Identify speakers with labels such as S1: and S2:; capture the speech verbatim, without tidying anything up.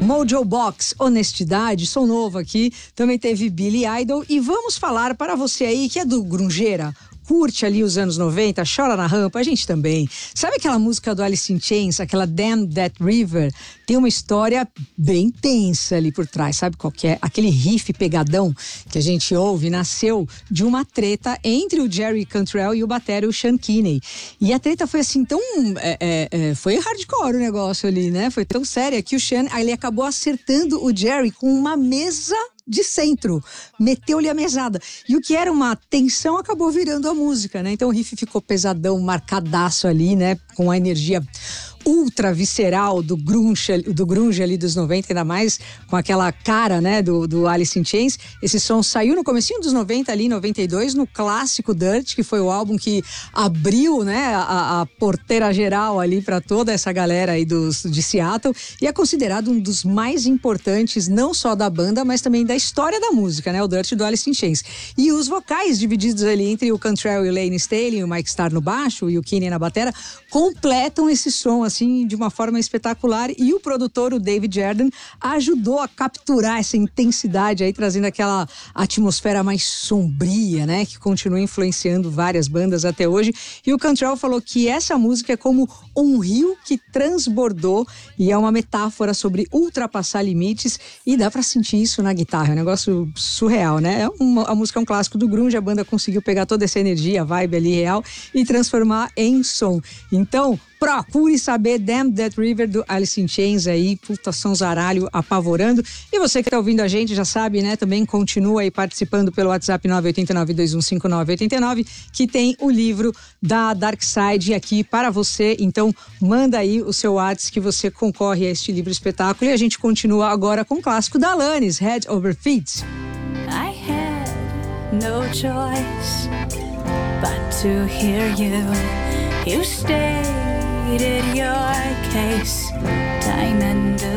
S1: Mojo Box, Honestidade, som novo aqui. Também teve Billy Idol. E vamos falar para você aí que é do grungeira, curte ali os anos noventa, chora na rampa, a gente também. Sabe aquela música do Alice in Chains, aquela Damn That River? Tem uma história bem tensa ali por trás, sabe qual que é? Aquele riff pegadão que a gente ouve nasceu de uma treta entre o Jerry Cantrell e o batera, o Sean Kinney. E a treta foi assim tão... É, é, é, foi hardcore o negócio ali, né? Foi tão séria que o Sean, ele acabou acertando o Jerry com uma mesa de centro, meteu-lhe a mesada. E o que era uma tensão acabou virando a música, né? Então o riff ficou pesadão, marcadaço ali, né? Com a energia ultra visceral do grunge, do grunge ali dos noventa, ainda mais com aquela cara, né, do, do Alice in Chains. Esse som saiu no comecinho dos noventa ali, em noventa e dois, no clássico Dirt, que foi o álbum que abriu, né, a, a porteira geral ali para toda essa galera aí dos, de Seattle, e é considerado um dos mais importantes, não só da banda, mas também da história da música, né, o Dirt do Alice in Chains. E os vocais divididos ali entre o Cantrell e o Lane Staley, o Mike Starr no baixo e o Kinney na batera, completam esse som assim de uma forma espetacular, e o produtor, o David Jordan, ajudou a capturar essa intensidade aí, trazendo aquela atmosfera mais sombria, né, que continua influenciando várias bandas até hoje. E o Cantrell falou que essa música é como um rio que transbordou, e é uma metáfora sobre ultrapassar limites, e dá pra sentir isso na guitarra, é um negócio surreal, né? É uma, a música é um clássico do grunge, a banda conseguiu pegar toda essa energia, a vibe ali real, e transformar em som. Então, procure saber Damn That River do Alice in Chains aí, puta sonzaralho apavorando. E você que tá ouvindo a gente já sabe, né, também continua aí participando pelo WhatsApp nove oito nove, dois um cinco nove oito nove, que tem o livro da Dark Side aqui para você. Então manda aí o seu WhatsApp que você concorre a este livro espetáculo, e a gente continua agora com o clássico da Alanis, Head Over Feet.
S2: I had no choice but to hear you. You stated your case time and